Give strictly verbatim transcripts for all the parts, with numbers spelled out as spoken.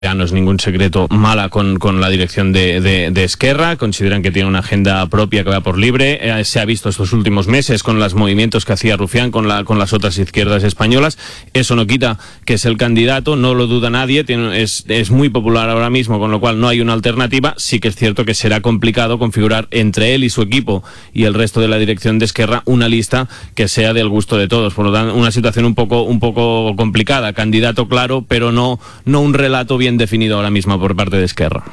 ya no es ningún secreto, mala con, con la dirección de, de, de Esquerra. Consideran que tiene una agenda propia que va por libre. Eh, se ha visto estos últimos meses con los movimientos que hacía Rufián con, la, con las otras izquierdas españolas. Eso no quita que es el candidato, no lo duda nadie, tiene, es, es muy popular ahora mismo, con lo cual no hay una alternativa. Sí que es cierto que será complicado configurar entre él y su equipo y el resto de la dirección de Esquerra una lista que sea del gusto de todos. Por lo tanto, una situación un poco, un poco complicada. Candidato claro, pero no, no un relato bien definido ahora mismo por parte de Esquerra.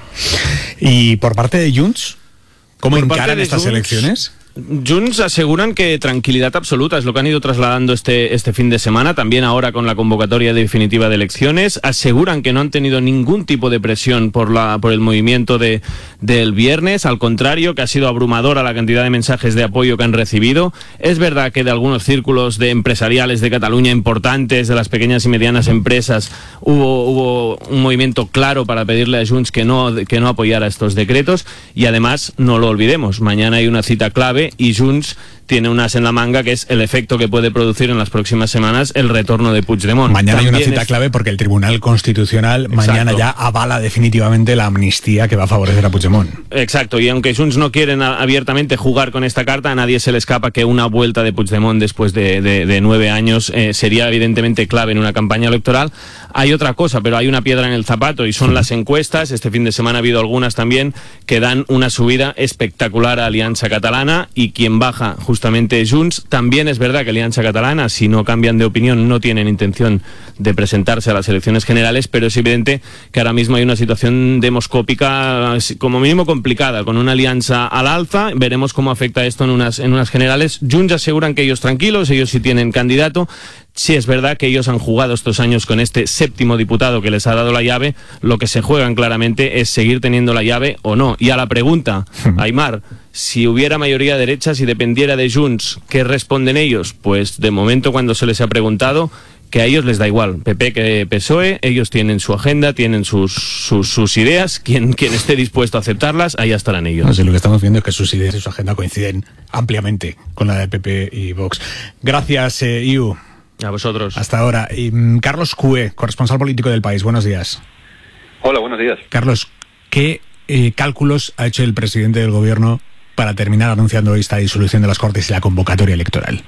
¿Y por parte de Junts? ¿Cómo Por encaran estas Junts, elecciones? Junts aseguran que tranquilidad absoluta, es lo que han ido trasladando este, este fin de semana, también ahora con la convocatoria definitiva de elecciones. Aseguran que no han tenido ningún tipo de presión por, la, por el movimiento de, del viernes, al contrario, que ha sido abrumadora la cantidad de mensajes de apoyo que han recibido. Es verdad que de algunos círculos de empresariales de Cataluña importantes, de las pequeñas y medianas empresas, hubo, hubo un movimiento claro para pedirle a Junts que no, que no apoyara estos decretos, y además, no lo olvidemos, mañana hay una cita clave y Junts tiene unas en la manga, que es el efecto que puede producir en las próximas semanas el retorno de Puigdemont. Mañana También hay una cita es... clave porque el Tribunal Constitucional Exacto. mañana ya avala definitivamente la amnistía que va a favorecer a Puigdemont. Exacto, y aunque Junts no quieren abiertamente jugar con esta carta, a nadie se le escapa que una vuelta de Puigdemont después de, de, de nueve años eh, sería evidentemente clave en una campaña electoral. Hay otra cosa, pero hay una piedra en el zapato, y son las encuestas. Este fin de semana ha habido algunas también que dan una subida espectacular a Alianza Catalana, y quien baja justamente es Junts. También es verdad que Alianza Catalana, si no cambian de opinión, no tienen intención de presentarse a las elecciones generales, pero es evidente que ahora mismo hay una situación demoscópica como mínimo complicada, con una alianza al alza. Veremos cómo afecta esto en unas, en unas generales. Junts aseguran que ellos tranquilos, ellos sí tienen candidato. Sí es verdad que ellos han jugado estos años con este séptimo diputado que les ha dado la llave. Lo que se juegan claramente es seguir teniendo la llave o no. Y a la pregunta, Aimar, si hubiera mayoría derecha, si dependiera de Junts, ¿qué responden ellos? Pues de momento, cuando se les ha preguntado, que a ellos les da igual, P P que P S O E, ellos tienen su agenda, tienen sus, sus, sus ideas, quien, quien esté dispuesto a aceptarlas, ahí estarán ellos. No sé, lo que estamos viendo es que sus ideas y su agenda coinciden ampliamente con la de P P y Vox. Gracias, eh, Iu. A vosotros. Hasta ahora. Y, um, Carlos Cue, corresponsal político del País. Buenos días. Hola, buenos días. Carlos, ¿qué eh, cálculos ha hecho el presidente del gobierno para terminar anunciando esta disolución de las Cortes y la convocatoria electoral?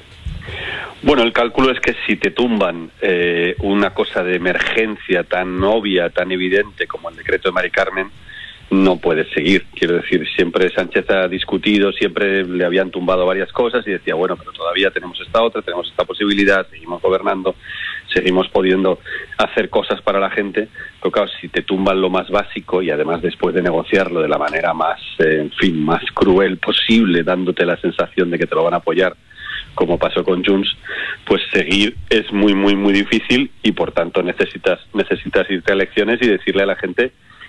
Bueno, el cálculo es que si te tumban eh, una cosa de emergencia tan obvia, tan evidente como el decreto de Mari Carmen, no puedes seguir. Quiero decir, siempre Sánchez ha discutido, siempre le habían tumbado varias cosas y decía, bueno, pero todavía tenemos esta otra, tenemos esta posibilidad, seguimos gobernando, seguimos pudiendo hacer cosas para la gente. Pero claro, si te tumban lo más básico, y además después de negociarlo de la manera más, eh, en fin, más cruel posible, dándote la sensación de que te lo van a apoyar, como pasó con Junts, pues seguir es muy, muy, muy difícil, y por tanto necesitas, necesitas irte a elecciones y decirle a la gente,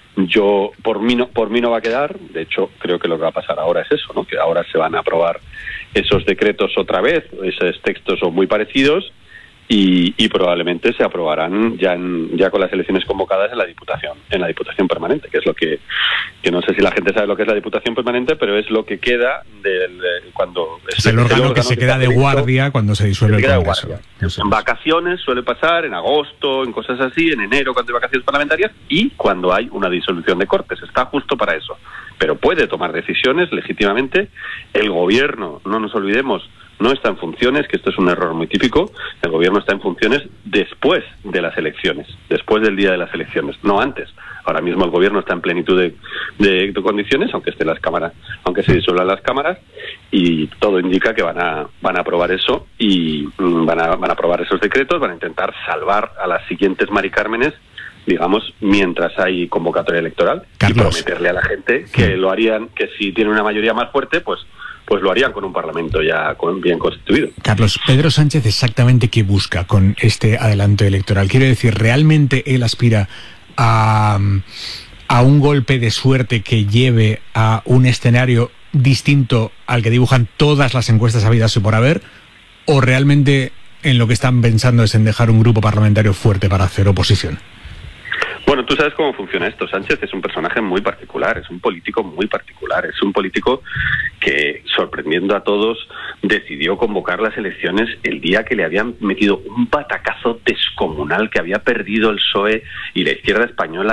yo, por mí no, por mí no va a quedar. De hecho, creo que lo que va a pasar ahora es eso, ¿no? Que ahora se van a aprobar esos decretos otra vez, esos textos son muy parecidos, y, y probablemente se aprobarán ya en, ya con las elecciones convocadas en la Diputación, en la Diputación Permanente, que es lo que, que no sé si la gente sabe lo que es la Diputación Permanente, pero es lo que queda del de, cuando es el, el órgano, órgano que se queda de guardia cuando se disuelve el Congreso. En vacaciones suele pasar, en agosto, en cosas así, en enero cuando hay vacaciones parlamentarias, y cuando hay una disolución de Cortes, está justo para eso. Pero puede tomar decisiones legítimamente. El gobierno, no nos olvidemos, no está en funciones, que esto es un error muy típico. El gobierno está en funciones después de las elecciones, después del día de las elecciones, no antes. Ahora mismo el gobierno está en plenitud de, de, de condiciones, aunque estén las cámaras, aunque se disuelvan las cámaras, y todo indica que van a van a aprobar eso, y mm, van a van a aprobar esos decretos, van a intentar salvar a las siguientes Mari Cármenes, digamos, mientras hay convocatoria electoral, Carlos, y prometerle a la gente que lo harían, que si tiene una mayoría más fuerte, pues pues lo harían con un Parlamento ya bien constituido. Carlos, Pedro Sánchez exactamente qué busca con este adelanto electoral. Quiero decir, ¿realmente él aspira a, a un golpe de suerte que lleve a un escenario distinto al que dibujan todas las encuestas habidas y por haber? ¿O realmente en lo que están pensando es en dejar un grupo parlamentario fuerte para hacer oposición? Bueno, tú sabes cómo funciona esto. Sánchez es un personaje muy particular, es un político muy particular, es un político que, sorprendiendo a todos, decidió convocar las elecciones el día que le habían metido un batacazo descomunal, que había perdido el P S O E y la izquierda española